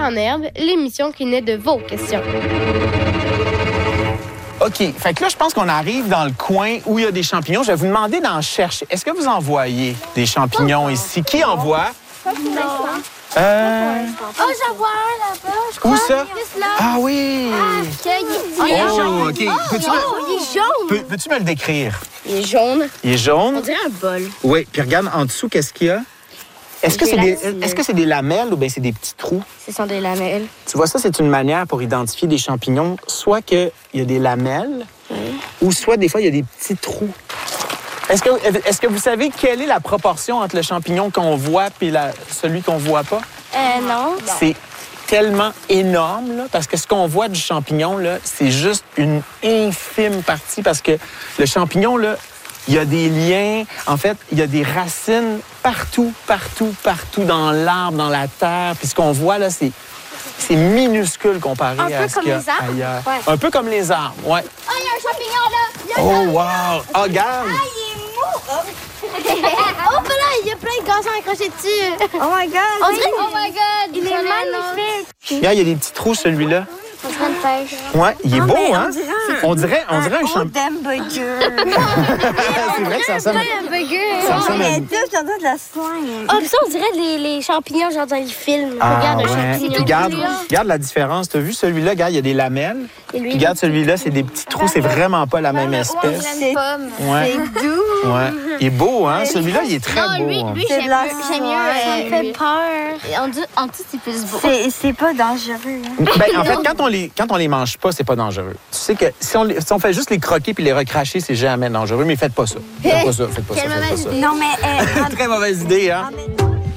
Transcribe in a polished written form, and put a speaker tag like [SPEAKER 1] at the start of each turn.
[SPEAKER 1] en herbe, l'émission qui naît de vos questions.
[SPEAKER 2] OK. Fait que là, je pense qu'on arrive dans le coin où il y a des champignons. Je vais vous demander d'en chercher. Est-ce que vous en voyez des champignons ici? Qui en voit?
[SPEAKER 3] Oh, j'en vois un là-bas, je crois.
[SPEAKER 2] Où ça?
[SPEAKER 3] Juste là.
[SPEAKER 2] Ah oui!
[SPEAKER 3] Oh,
[SPEAKER 2] OK.
[SPEAKER 3] il est jaune.
[SPEAKER 2] Peux-tu me le décrire?
[SPEAKER 1] Il est jaune.
[SPEAKER 2] Il est jaune?
[SPEAKER 1] On dirait un bol.
[SPEAKER 2] Oui. Puis regarde en dessous, qu'est-ce qu'il y a? Est-ce que c'est des lamelles ou bien c'est des petits trous?
[SPEAKER 1] Ce sont des lamelles.
[SPEAKER 2] Tu vois, ça, c'est une manière pour identifier des champignons. Soit qu'il y a des lamelles, ou soit des fois, il y a des petits trous. Est-ce que vous savez quelle est la proportion entre le champignon qu'on voit et celui qu'on voit pas?
[SPEAKER 3] Non.
[SPEAKER 2] C'est tellement énorme, là, parce que ce qu'on voit du champignon, là, c'est juste une infime partie, parce que le champignon, là, il y a des liens. En fait, il y a des racines partout dans l'arbre, dans la terre. Puis ce qu'on voit, là, c'est minuscule comparé à ce qu'il y a ailleurs.
[SPEAKER 3] Ouais.
[SPEAKER 2] Un peu comme les arbres, oui.
[SPEAKER 3] Oh, il y a un champignon là.
[SPEAKER 2] Oh, wow! Oh, regarde!
[SPEAKER 3] Ah, il est mou. Oh, ben là, il y a plein de gazons accrochés dessus. Oh my God.
[SPEAKER 1] On dirait...
[SPEAKER 3] Oh my God. Il est magnifique.
[SPEAKER 2] Regarde, il y a des petits trous, celui-là.
[SPEAKER 3] On dirait une pêche.
[SPEAKER 2] Ouais, il est beau, hein? On dirait un champignon.
[SPEAKER 4] hamburger.
[SPEAKER 2] C'est vrai que ça ressemble. Ça ressemble à...
[SPEAKER 4] J'entends de la slime.
[SPEAKER 3] Oh, puis ça, on dirait les champignons, genre dans les films.
[SPEAKER 2] Ah,
[SPEAKER 3] Regarde un
[SPEAKER 2] ouais.
[SPEAKER 3] champignon.
[SPEAKER 2] Puis regarde la différence. Tu as vu celui-là? Regarde, il y a des lamelles.
[SPEAKER 3] Et lui,
[SPEAKER 2] Puis regarde celui-là, c'est des petits trous. C'est vraiment pas la même espèce.
[SPEAKER 3] une pomme.
[SPEAKER 2] Ouais.
[SPEAKER 4] C'est doux.
[SPEAKER 2] Ouais. Il est beau, hein? Celui-là, il est très
[SPEAKER 3] Non,
[SPEAKER 2] beau.
[SPEAKER 3] lui,
[SPEAKER 2] hein.
[SPEAKER 4] C'est de la
[SPEAKER 3] j'aime mieux. Ça me fait peur. En dessous, c'est plus beau.
[SPEAKER 4] C'est pas dangereux. Hein.
[SPEAKER 2] Ben, en fait, quand on les mange pas, c'est pas dangereux. Tu sais que si on fait juste les croquer puis les recracher, c'est jamais dangereux. Mais faites pas ça. Faites pas ça.
[SPEAKER 3] Quelle mauvaise idée.
[SPEAKER 4] Non, mais...
[SPEAKER 2] Très mauvaise idée, hein?
[SPEAKER 4] en même temps,